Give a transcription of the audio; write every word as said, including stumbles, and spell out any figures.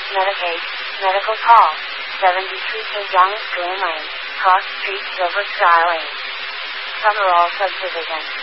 Medicaid, medical call, seventy-three K Young Green Lane, Cross Street, Silver Sky Lane. Summerall Subdivision.